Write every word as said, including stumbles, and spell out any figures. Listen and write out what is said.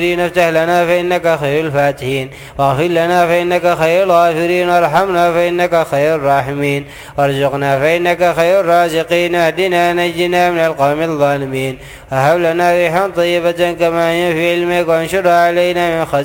افتح لنا فإنك خير الفاتحين، واغفر لنا فإنك خير الغافرين، وارحمنا فإنك خير الراحمين، وارزقنا فإنك خير الرازقين، اهدنا نجنا من القوم الظالمين، وهب لنا ريحا طيبة كما هي في علمك، وانشرها علينا من خزائنك